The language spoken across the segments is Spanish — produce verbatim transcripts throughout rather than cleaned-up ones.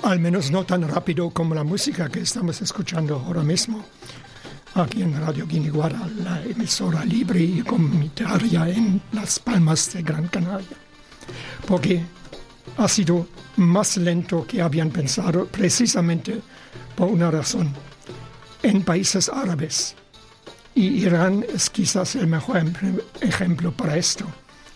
Al menos no tan rápido como la música que estamos escuchando ahora mismo. Aquí en Radio Guiniguara, la emisora libre y comunitaria en Las Palmas de Gran Canaria. Porque ha sido más lento que habían pensado, precisamente por una razón. En países árabes, y Irán es quizás el mejor ejemplo para esto,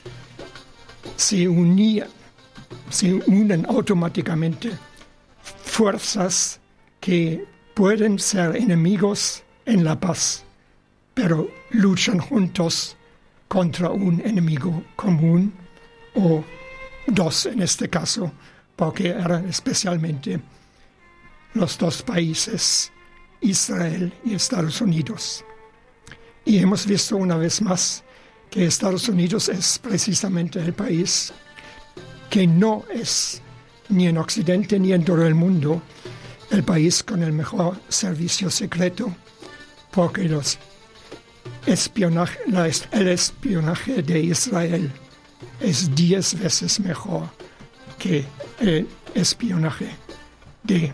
se unían, se unen automáticamente fuerzas que pueden ser enemigos en la paz, pero luchan juntos contra un enemigo común, o dos en este caso, porque eran especialmente los dos países, Israel y Estados Unidos. Y hemos visto una vez más que Estados Unidos es precisamente el país que no es, ni en Occidente ni en todo el mundo, el país con el mejor servicio secreto, porque los espionaje, la, el espionaje de Israel es diez veces mejor que el espionaje de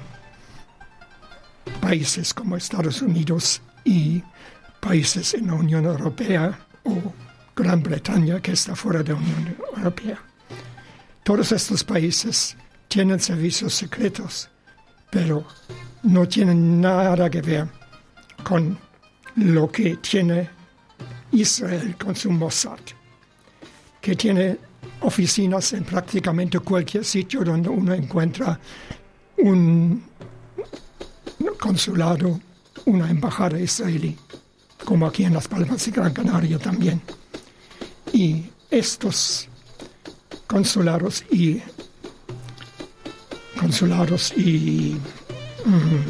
países como Estados Unidos y países en la Unión Europea o Gran Bretaña, que está fuera de la Unión Europea. Todos estos países tienen servicios secretos, pero no tienen nada que ver con lo que tiene Israel con su Mossad, que tiene oficinas en prácticamente cualquier sitio donde uno encuentra un consulado, una embajada israelí, como aquí en Las Palmas de Gran Canaria también. Y estos consulados y consulados y, mm,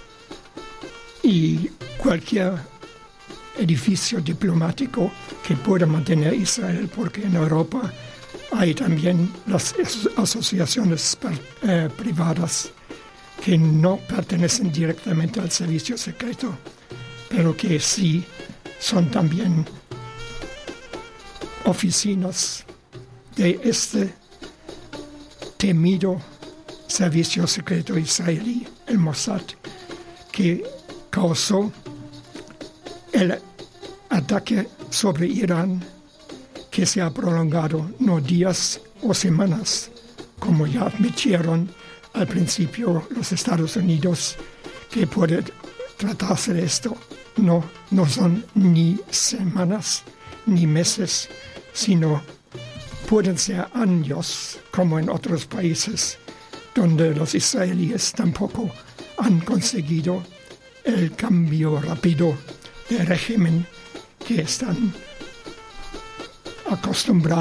y cualquier edificio diplomático que pueda mantener Israel, porque en Europa hay también las asociaciones eh, privadas que no pertenecen directamente al servicio secreto, pero que sí son también oficinas de este temido servicio secreto israelí, el Mossad, que causó el ataque sobre Irán, que se ha prolongado no días o semanas, como ya admitieron al principio los Estados Unidos, que puede tratarse de esto. No, no son ni semanas ni meses, sino pueden ser años, como en otros países donde los israelíes tampoco han conseguido el cambio rápido de régimen que están acostumbrados